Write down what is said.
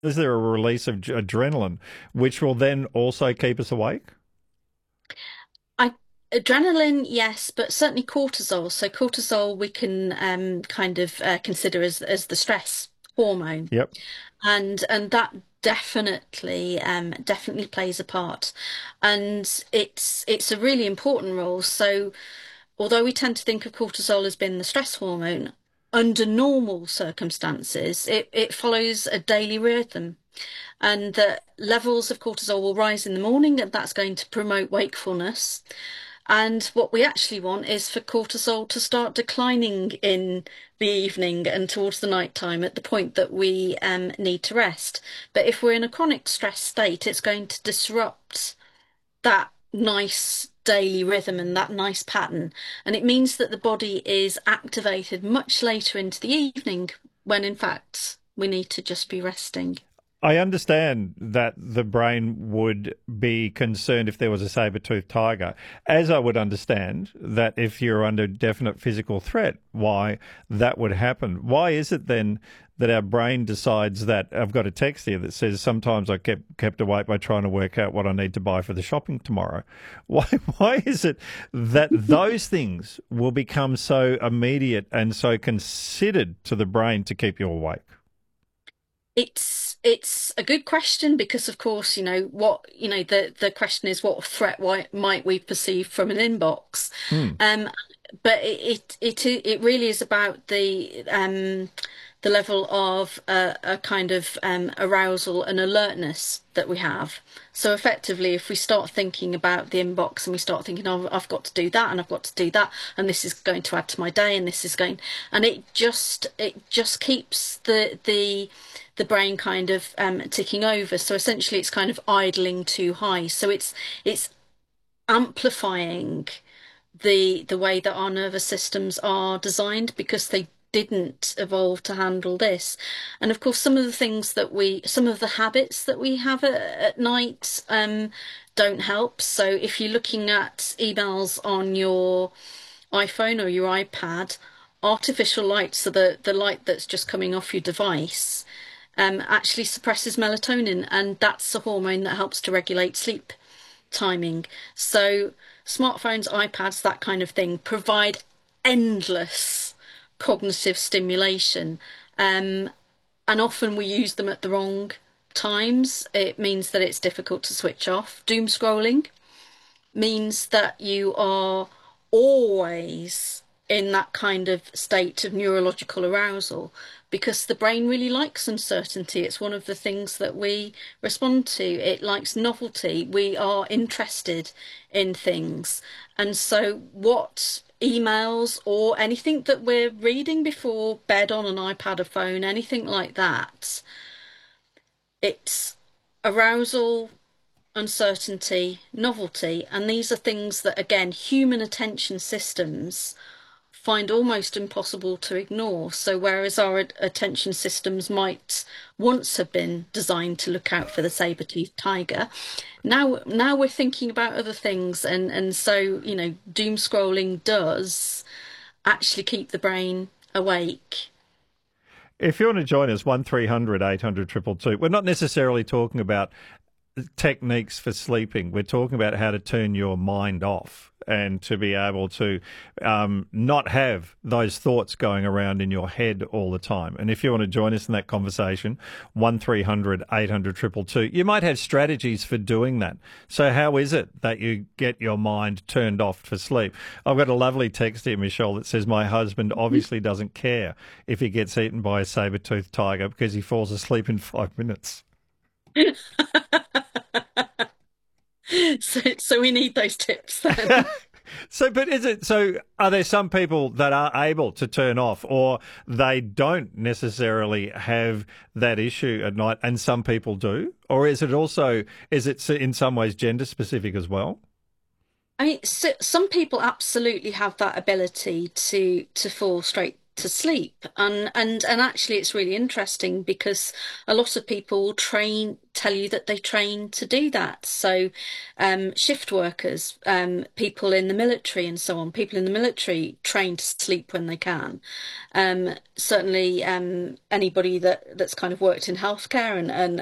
Is there a release of adrenaline, which will then also keep us awake? I Adrenaline, yes, but certainly cortisol. So cortisol we can kind of consider as the stress hormone, Yep. and that definitely plays a part, and it's a really important role. So although we tend to think of cortisol as being the stress hormone, under normal circumstances, it follows a daily rhythm. And the levels of cortisol will rise in the morning, and that's going to promote wakefulness. And what we actually want is for cortisol to start declining in the evening and towards the night time at the point that we need to rest. But if we're in a chronic stress state, it's going to disrupt that nice daily rhythm and that nice pattern. And it means that the body is activated much later into the evening when in fact we need to just be resting. I understand that the brain would be concerned if there was a saber-toothed tiger, as I would understand that if you're under definite physical threat, why that would happen. Why is it then that our brain decides that I've got a text here that says sometimes I kept awake by trying to work out what I need to buy for the shopping tomorrow? Why is it that those things will become so immediate and so considered to the brain to keep you awake? It's a good question because of course, the question is what threat might we perceive from an inbox? Hmm. Um, but it really is about the level of a kind of arousal and alertness that we have. So effectively, if we start thinking about the inbox and we start thinking, oh, I've got to do that and I've got to do that, and this is going to add to my day, and this is going, and it just keeps the brain kind of ticking over. So essentially, it's kind of idling too high. So it's amplifying the way that our nervous systems are designed because they didn't evolve to handle this. And of course, some of the habits that we have at night don't help. So if you're looking at emails on your iPhone or your iPad, artificial light, so the light that's just coming off your device, actually suppresses melatonin, and that's a hormone that helps to regulate sleep timing. So smartphones, iPads, that kind of thing provide endless cognitive stimulation. Um, and often we use them at the wrong times. It means that it's difficult to switch off. Doom scrolling means that you are always in that kind of state of neurological arousal because the brain really likes uncertainty. It's one of the things that we respond to. It likes novelty. We are interested in things. And so, what emails or anything that we're reading before bed on an iPad, a phone, anything like that, it's arousal, uncertainty, novelty, and these are things that, again, human attention systems find almost impossible to ignore. So, whereas our attention systems might once have been designed to look out for the saber-toothed tiger, now we're thinking about other things, and so doom scrolling does actually keep the brain awake. If you want to join us, 1300 800 222. We're not necessarily talking about techniques for sleeping. We're talking about how to turn your mind off and to be able to not have those thoughts going around in your head all the time. And if you want to join us in that conversation, 1300 800 222, you might have strategies for doing that. So how is it that you get your mind turned off for sleep? I've got a lovely text here, Michelle, that says my husband obviously doesn't care if he gets eaten by a saber-toothed tiger because he falls asleep in 5 minutes. So we need those tips then. So, but is it so? Are there some people that are able to turn off, or they don't necessarily have that issue at night, and some people do? Or is it in some ways gender specific as well? I mean, so, some people absolutely have that ability to fall straight to sleep, and actually, it's really interesting because a lot of people tell you that they train to do that. So, shift workers, people in the military and so on, people in the military train to sleep when they can. Certainly, anybody that's kind of worked in healthcare and